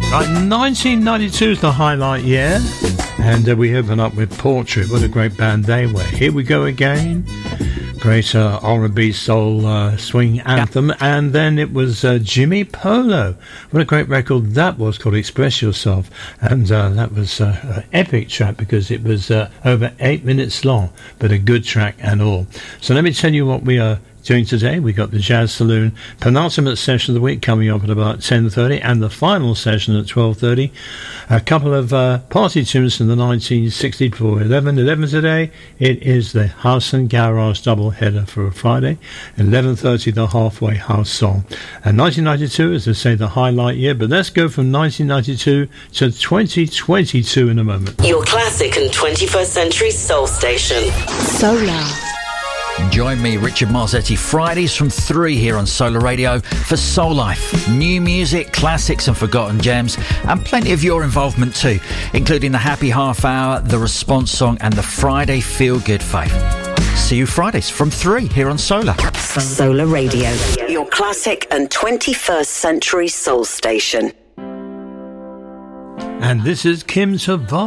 Right, 1992 is the highlight year, and we open up with Portrait. What a great band they were. Here we go again. Great R&B soul swing anthem, and then it was Jimmy Polo. What a great record that was, called Express Yourself, and that was an epic track because it was over 8 minutes long, but a good track and all. So let me tell you what we are doing today. We got the Jazz Saloon penultimate session of the week coming up at about 10:30, and the final session at 12:30. A couple of party tunes from the 1960s before 11 today. It is the House and Garage double header for a Friday. 11:30 the Halfway House song. And 1992 is, to say, the highlight year, but let's go from 1992 to 2022 in a moment. Your classic and 21st century soul station. Solar. Join me, Richard Marzetti, Fridays from 3 here on Solar Radio for Soul Life. New music, classics and forgotten gems, and plenty of your involvement too, including the Happy Half Hour, the Response Song and the Friday Feel Good Fave. See you Fridays from 3 here on Solar. Solar Radio, your classic and 21st century soul station. And this is Kim Tavar.